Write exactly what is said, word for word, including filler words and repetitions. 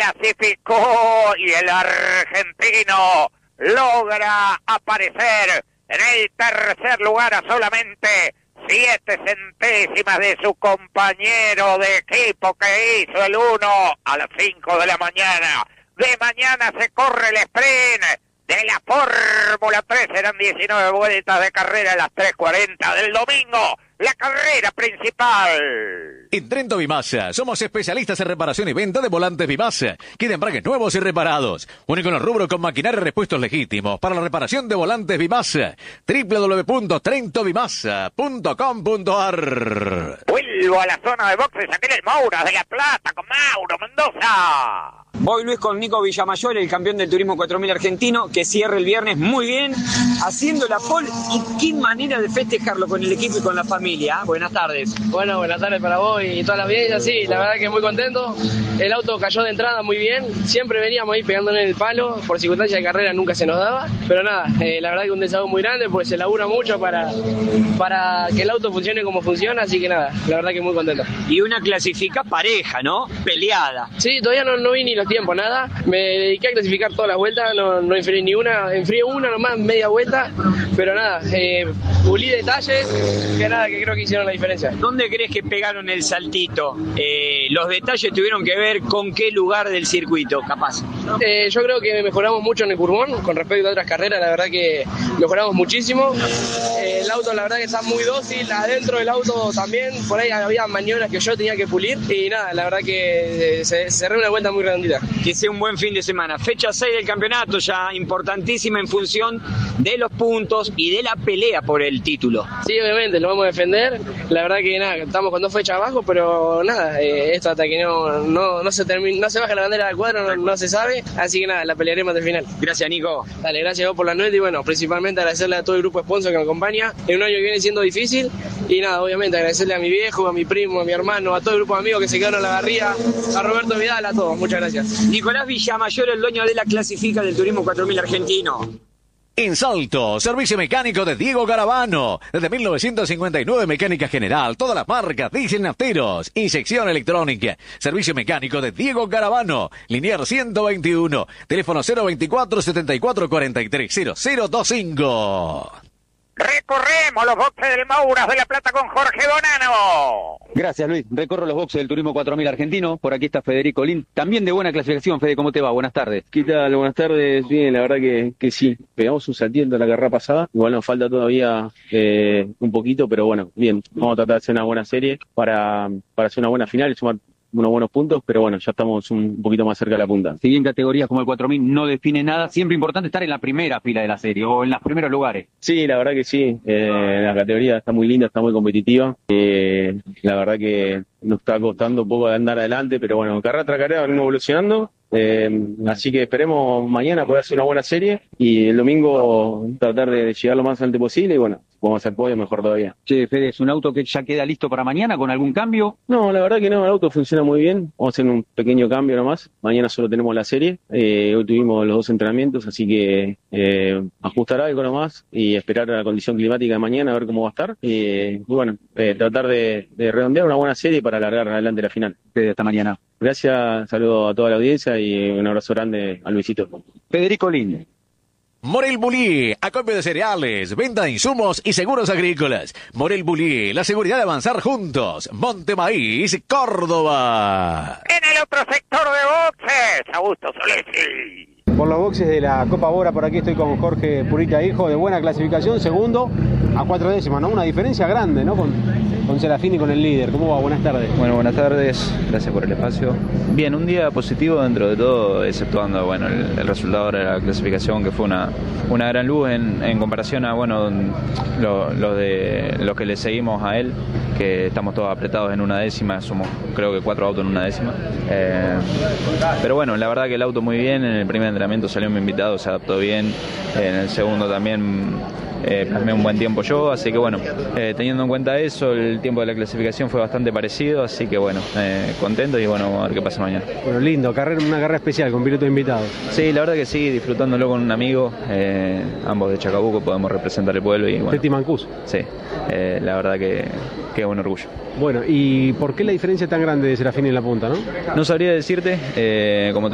clasificó y el argentino logra aparecer en el tercer lugar a solamente siete centésimas de su compañero de equipo que hizo el uno a las cinco de la mañana. De mañana se corre el sprint de la Fórmula tres, serán diecinueve vueltas de carrera a las tres cuarenta del domingo, la carrera principal. En Trento Bimasa somos especialistas en reparación y venta de volantes Bimasa. Quieren embragues nuevos y reparados. Único en el rubro con maquinaria y repuestos legítimos para la reparación de volantes Bimasa. doble u doble u doble u punto trento bimasa punto com punto a r. Vuelvo a la zona de boxes aquí en el Moura de La Plata con Mauro Mendoza. Voy Luis con Nico Villamayor, el campeón del Turismo cuatro mil argentino, que cierra el viernes muy bien, haciendo la pole, y qué manera de festejarlo con el equipo y con la familia. Buenas tardes. Bueno, buenas tardes para vos y toda la audiencia, sí, la verdad que muy contento. El auto cayó de entrada muy bien, siempre veníamos ahí pegándole en el palo, por circunstancias de carrera nunca se nos daba, pero nada, eh, la verdad que un desafío muy grande, pues se labura mucho para, para que el auto funcione como funciona, así que nada, la verdad que muy contento. Y una clasifica pareja, ¿no? Peleada. Sí, todavía no, no vi ni los tiempos, nada, me dediqué a clasificar todas las vueltas, no, no enfrié ni una, enfrié una nomás, media vuelta, pero nada, eh, pulí detalles, que nada, que creo que hicieron la diferencia. ¿Dónde crees que pegaron el saltito? Eh, los detalles tuvieron que ver con qué lugar del circuito, capaz. Eh, yo creo que mejoramos mucho en el Curbón con respecto a otras carreras, la verdad que mejoramos muchísimo. Eh, el auto la verdad que está muy dócil, adentro del auto también, por ahí había maniobras que yo tenía que pulir y nada, la verdad que eh, se cerré una vuelta muy redondita. Que sea un buen fin de semana. Fecha seis del campeonato, ya importantísima en función de los puntos y de la pelea por el título. Sí, obviamente, lo vamos a defender. La verdad que nada, estamos con dos fechas abajo, pero nada, eh, esto hasta que no, no, no se termine, no se baja la bandera del cuadro, no, no se sabe, así que nada, la pelearemos hasta el final. Gracias, Nico. Dale, gracias a vos por la noche y bueno, principalmente agradecerle a todo el grupo sponsor que me acompaña en un año que viene siendo difícil y nada, obviamente agradecerle a mi viejo, a mi primo, a mi hermano, a todo el grupo de amigos que se quedaron en la barría, a Roberto Vidal, a todos, muchas gracias. Nicolás Villamayor, el dueño de la clasifica del Turismo cuatro mil argentino. En Salto, servicio mecánico de Diego Garavano. Desde mil novecientos cincuenta y nueve, mecánica general, todas las marcas, diésel nafteros, inyección electrónica. Servicio mecánico de Diego Garavano. Linier ciento veintiuno. Teléfono cero veinticuatro, setenta y cuatro, cuarenta y tres, cero cero veinticinco. Recorremos los boxes del Mouras de La Plata con Jorge Bonano. Gracias, Luis. Recorro los boxes del Turismo cuatro mil argentino. Por aquí está Federico Lin, también de buena clasificación. Fede, ¿cómo te va? Buenas tardes. ¿Qué tal? Buenas tardes. Bien, la verdad que, que sí. Pegamos un saltito en la carrera pasada. Igual nos falta todavía eh, un poquito, pero bueno, bien. Vamos a tratar de hacer una buena serie para, para hacer una buena final y sumar unos buenos puntos, pero bueno, ya estamos un poquito más cerca de la punta. Si bien categorías como el cuatro mil no define nada, siempre importante estar en la primera fila de la serie o en los primeros lugares. Sí, la verdad que sí. Eh, la categoría está muy linda, está muy competitiva. Eh, la verdad que nos está costando un poco de andar adelante, pero bueno, carrera tras carrera venimos evolucionando. Eh, así que esperemos mañana poder hacer una buena serie y el domingo tratar de llegar lo más adelante posible y bueno, vamos a hacer podio mejor todavía. Che, Fede, ¿es un auto que ya queda listo para mañana con algún cambio? No, la verdad que no, el auto funciona muy bien. Vamos a hacer un pequeño cambio nomás. Mañana solo tenemos la serie. Eh, hoy tuvimos los dos entrenamientos, así que eh, ajustar algo nomás y esperar a la condición climática de mañana a ver cómo va a estar. Eh, y bueno, eh, tratar de, de redondear una buena serie para alargar adelante la final. Fede, hasta mañana. Gracias, saludo a toda la audiencia y un abrazo grande a Luisito. Federico Lin. Morel Bulí, acopio de cereales, venta de insumos y seguros agrícolas. Morel Bulí, la seguridad de avanzar juntos. Monte Maíz, Córdoba. En el otro sector de boxes, Augusto Solesi. Por los boxes de la Copa Bora, por aquí estoy con Jorge Purita Hijo, de buena clasificación, segundo a cuatro décimas, ¿no? Una diferencia grande, ¿no? Con, con Serafín y con el líder. ¿Cómo va? Buenas tardes. Bueno, buenas tardes, gracias por el espacio. Bien, un día positivo dentro de todo, exceptuando, bueno, el, el resultado de la clasificación, que fue una, una gran luz en, en comparación a, bueno, lo, lo de los que le seguimos a él, que estamos todos apretados en una décima, somos creo que cuatro autos en una décima. Eh, pero bueno, la verdad que el auto muy bien, en el primer entrenamiento salió mi invitado, se adaptó bien, en el segundo también eh, plasmé un buen tiempo yo, así que bueno, eh, teniendo en cuenta eso, el tiempo de la clasificación fue bastante parecido, así que bueno, eh, contento y bueno, vamos a ver qué pasa mañana. Bueno, lindo, carrera, una carrera especial con piloto invitado. Sí, la verdad que sí, disfrutándolo con un amigo, eh, ambos de Chacabuco, podemos representar el pueblo y bueno. Teti Mancús. Sí, eh, la verdad que, que es un orgullo. Bueno, ¿y por qué la diferencia tan grande de Serafín en la punta, no? No sabría decirte, eh, como te